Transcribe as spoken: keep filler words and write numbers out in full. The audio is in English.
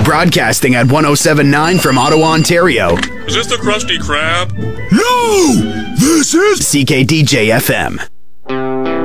Broadcasting at one oh seven point nine from Ottawa, Ontario. Is this the Krusty Krab? No! This is C K D J F M.